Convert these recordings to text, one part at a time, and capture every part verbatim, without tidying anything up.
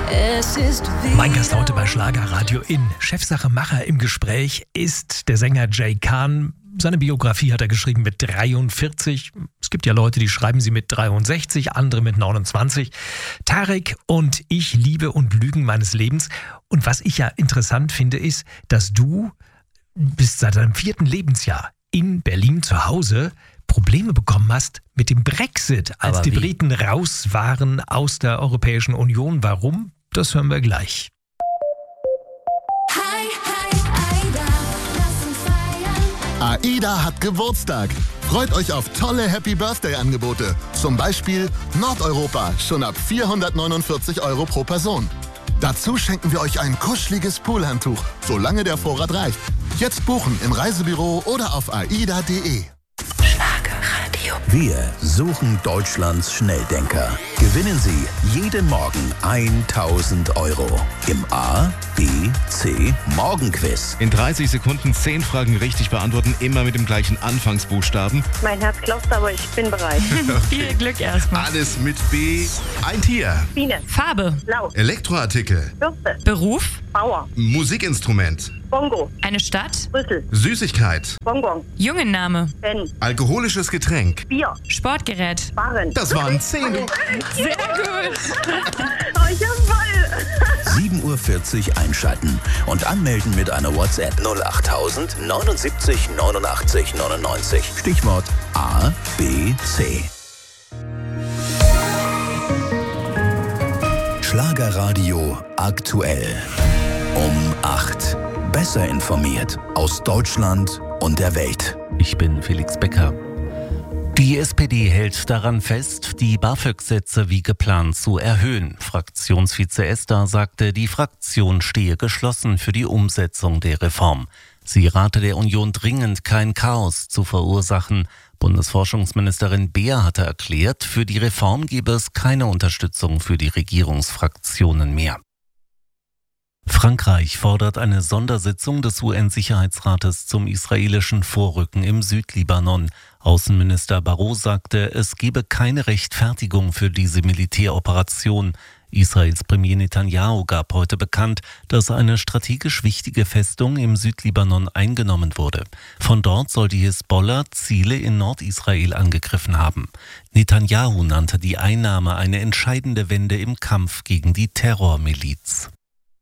Es ist Mein Gast heute bei Schlagerradio in Chefsache Macher im Gespräch ist der Sänger Jay Khan. Seine Biografie hat er geschrieben mit dreiundvierzig. Es gibt ja Leute, die schreiben sie mit dreiundsechzig, andere mit neunundzwanzig. Tarek und ich, Liebe und Lügen meines Lebens. Und was ich ja interessant finde, ist, dass du bis seit deinem vierten Lebensjahr in Berlin zu Hause Probleme bekommen hast mit dem Brexit, als Aber die wie? Briten raus waren aus der Europäischen Union. Warum? Das hören wir gleich. Hi, hi, Aida, lass uns feiern. AIDA hat Geburtstag. Freut euch auf tolle Happy Birthday Angebote. Zum Beispiel Nordeuropa, schon ab vierhundertneunundvierzig Euro pro Person. Dazu schenken wir euch ein kuscheliges Poolhandtuch, solange der Vorrat reicht. Jetzt buchen im Reisebüro oder auf aida punkt de. Schlagerradio. Wir suchen Deutschlands Schnelldenker. Gewinnen Sie jeden Morgen tausend Euro im A, B, C Morgenquiz. In dreißig Sekunden zehn Fragen richtig beantworten, immer mit dem gleichen Anfangsbuchstaben. Mein Herz klopft, aber ich bin bereit. Viel Glück erstmal. Alles mit B. Ein Tier. Biene, Farbe, laut, Elektroartikel. Bürste, Beruf, Bauer, Musikinstrument. Bongo, eine Stadt, Brüssel, Süßigkeit. Bonbon, Jungenname, Ben, Alkoholisches Getränk. Bier, Sportgerät. Barren. Das waren zehn. Sehr gut. Oh, ich hab voll. sieben Uhr vierzig einschalten und anmelden mit einer WhatsApp null achttausend neunundsiebzig neunundachtzig neunundneunzig. Stichwort A, B, C. Schlagerradio aktuell. Um acht. Besser informiert aus Deutschland und der Welt. Ich bin Felix Becker. Die S P D hält daran fest, die BAföG-Sätze wie geplant zu erhöhen. Fraktionsvize Esther sagte, die Fraktion stehe geschlossen für die Umsetzung der Reform. Sie rate der Union dringend, kein Chaos zu verursachen. Bundesforschungsministerin Beer hatte erklärt, für die Reform gebe es keine Unterstützung für die Regierungsfraktionen mehr. Frankreich fordert eine Sondersitzung des U N-Sicherheitsrates zum israelischen Vorrücken im Südlibanon. Außenminister Barrot sagte, es gebe keine Rechtfertigung für diese Militäroperation. Israels Premier Netanyahu gab heute bekannt, dass eine strategisch wichtige Festung im Südlibanon eingenommen wurde. Von dort soll die Hisbollah Ziele in Nordisrael angegriffen haben. Netanyahu nannte die Einnahme eine entscheidende Wende im Kampf gegen die Terrormiliz.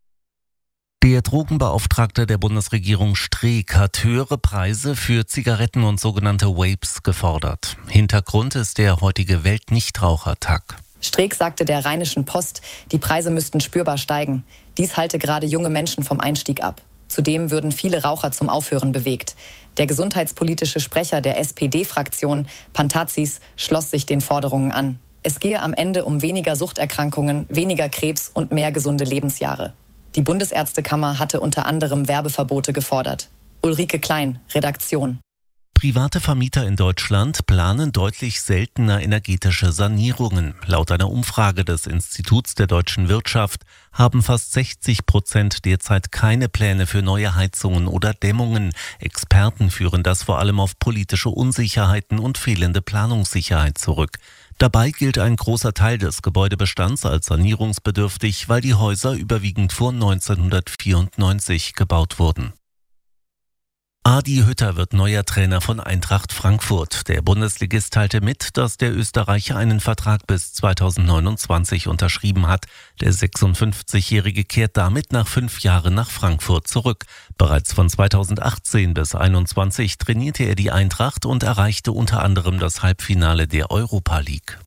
Der Drogenbeauftragte der Bundesregierung Streeck hat höhere Preise für Zigaretten und sogenannte Vapes gefordert. Hintergrund ist der heutige Weltnichtrauchertag. Streeck sagte der Rheinischen Post, die Preise müssten spürbar steigen. Dies halte gerade junge Menschen vom Einstieg ab. Zudem würden viele Raucher zum Aufhören bewegt. Der gesundheitspolitische Sprecher der S P D-Fraktion, Pantazis, schloss sich den Forderungen an. Es gehe am Ende um weniger Suchterkrankungen, weniger Krebs und mehr gesunde Lebensjahre. Die Bundesärztekammer hatte unter anderem Werbeverbote gefordert. Ulrike Klein, Redaktion. Private Vermieter in Deutschland planen deutlich seltener energetische Sanierungen. Laut einer Umfrage des Instituts der deutschen Wirtschaft haben fast sechzig Prozent derzeit keine Pläne für neue Heizungen oder Dämmungen. Experten führen das vor allem auf politische Unsicherheiten und fehlende Planungssicherheit zurück. Dabei gilt ein großer Teil des Gebäudebestands als sanierungsbedürftig, weil die Häuser überwiegend vor neunzehnhundertvierundneunzig gebaut wurden. Adi Hütter wird neuer Trainer von Eintracht Frankfurt. Der Bundesligist teilte mit, dass der Österreicher einen Vertrag bis zweitausendneunundzwanzig unterschrieben hat. Der sechsundfünfzigjährige kehrt damit nach fünf Jahren nach Frankfurt zurück. Bereits von zweitausendachtzehn bis einundzwanzig trainierte er die Eintracht und erreichte unter anderem das Halbfinale der Europa League.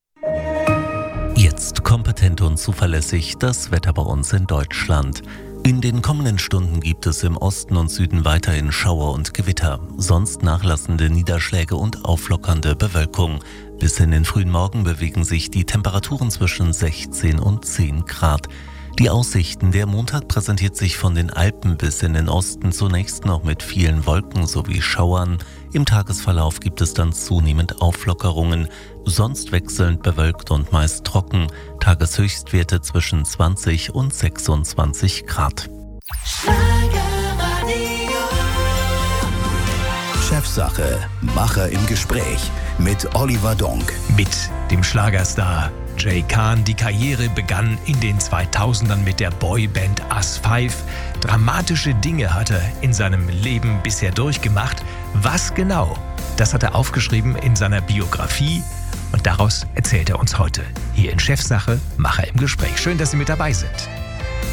Jetzt kompetent und zuverlässig das Wetter bei uns in Deutschland. In den kommenden Stunden gibt es im Osten und Süden weiterhin Schauer und Gewitter, sonst nachlassende Niederschläge und auflockernde Bewölkung. Bis in den frühen Morgen bewegen sich die Temperaturen zwischen sechzehn und zehn Grad. Die Aussichten: Der Montag präsentiert sich von den Alpen bis in den Osten zunächst noch mit vielen Wolken sowie Schauern. Im Tagesverlauf gibt es dann zunehmend Auflockerungen, sonst wechselnd bewölkt und meist trocken. Tageshöchstwerte zwischen zwanzig und sechsundzwanzig Grad. Chefsache, Macher im Gespräch mit Oliver Donk. Mit dem Schlagerstar Jay Khan. Die Karriere begann in den zweitausendern mit der Boyband Us Five. Dramatische Dinge hat er in seinem Leben bisher durchgemacht. Was genau? Das hat er aufgeschrieben in seiner Biografie und daraus erzählt er uns heute. Hier in Chefsache, Macher im Gespräch. Schön, dass Sie mit dabei sind.